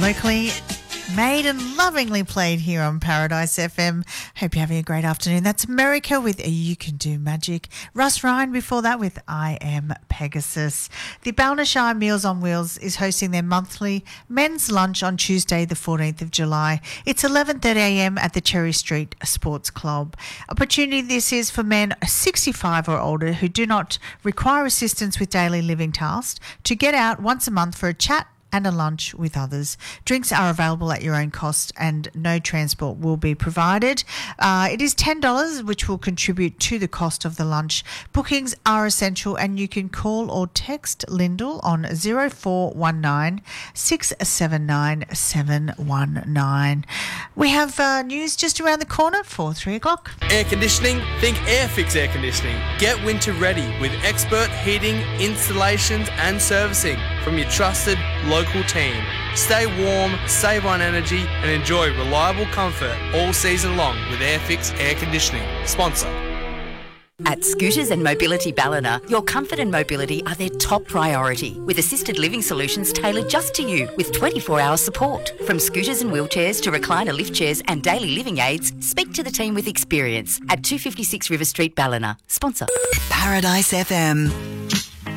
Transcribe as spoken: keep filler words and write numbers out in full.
locally made and lovingly played here on Paradise F M. Hope you're having a great afternoon. That's America with You Can Do Magic. Russ Ryan before that with I Am Pegasus. The Balnashire Meals on Wheels is hosting their monthly men's lunch on Tuesday the fourteenth of July. It's eleven thirty a m at the Cherry Street Sports Club. Opportunity this is for men sixty-five or older who do not require assistance with daily living tasks to get out once a month for a chat and a lunch with others. Drinks are available at your own cost and no transport will be provided. Uh, it is ten dollars, which will contribute to the cost of the lunch. Bookings are essential and you can call or text Lyndall on zero four one nine, six seven nine, seven one nine. We have uh, news just around the corner for three o'clock. Air conditioning? Think Airfix Air Conditioning. Get winter ready with expert heating, installations and servicing from your trusted local team. Stay warm, save on energy and enjoy reliable comfort all season long with Airfix Air Conditioning. Sponsor. At Scooters and Mobility Ballina, your comfort and mobility are their top priority, with assisted living solutions tailored just to you with twenty-four hour support. From scooters and wheelchairs to recliner lift chairs and daily living aids, speak to the team with experience at two fifty-six River Street, Ballina. Sponsor. Paradise F M.